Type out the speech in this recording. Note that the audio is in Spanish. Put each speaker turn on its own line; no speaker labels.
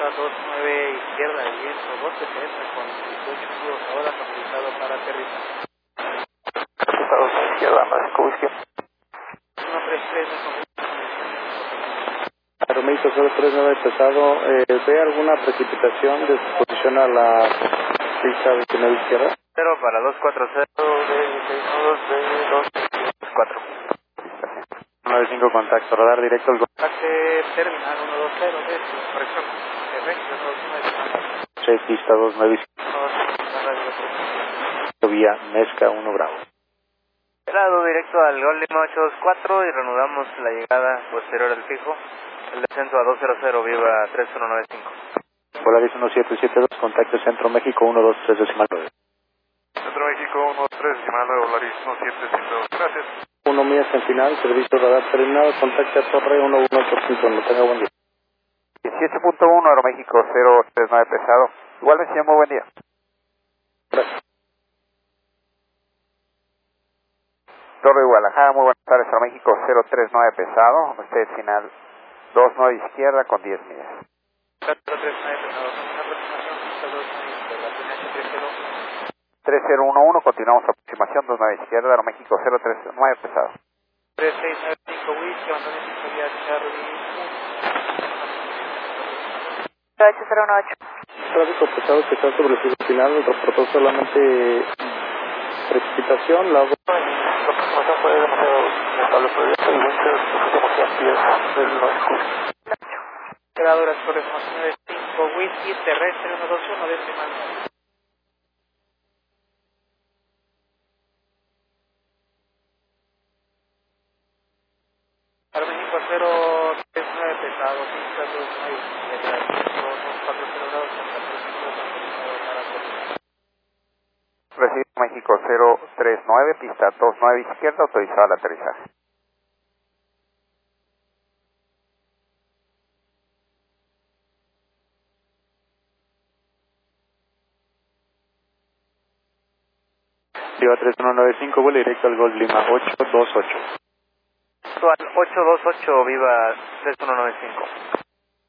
pista 29 izquierda, el viento 270 con 18 nudos ahora habilitado para aterrizar.
Pista 2 izquierda, México Whisky.
133 con
Aeroméxico 039 pesado, ¿ve alguna precipitación de su posición a la pista 29 izquierda?
0 para 240 de 62 de 224.
95 contacto, radar directo al
Pase terminal 120 de su corrección. Terrestre 29.
pista 29 vía Mezca 1 Bravo.
Lado directo al Gol Lima 824 y reanudamos la llegada posterior al fijo. El descenso a 200, viva 3195.
Volaris 1772, contacto Centro México 123 decimal 9.
Centro México 123 decimal 9, Volaris 1772. Gracias.
1 millas en final, servicio radar terminado, contacta Torre 11885, no tenga buen día.
18.1 Aeroméxico 039 pesado. Igual me decía muy buen día.
Gracias.
Torre de Guadalajara, muy buenas tardes, Aeroméxico 039 pesado, usted final 29 izquierda con 10 millas.
039 pesado, una aproximación, pista 29 izquierda, PNH
3011, continuamos aproximación 29 izquierda, Aeroméxico 039 pesado.
3695 Whisky, abandono Victoria Charlie
8018.
Tráfico pesado que está sobre el fijo final, reportó solamente precipitación, la
aproximación fue demasiado notable por el viento y Winter pusimos 100 pies del México.
Operadoras Torres 95 Whisky, terrestre 121 decimal. Aeroméxico 039 pesado, pista 29 izquierda, 240 grados, contacto para aterrizar.
Recibe México 039, pista 29 izquierda, autorizado al aterrizaje.
Lleva 3195, vuelo directo al Gol Lima 828.
Actual 828, viva 3195.